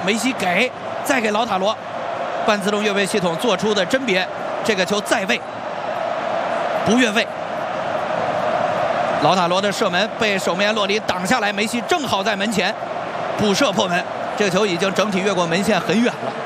梅西给，再给劳塔罗，半自动越位系统做出的甄别，这个球在位，不越位。劳塔罗的射门被守门员洛里挡下来，梅西正好在门前补射破门，这个球已经整体越过门线很远了。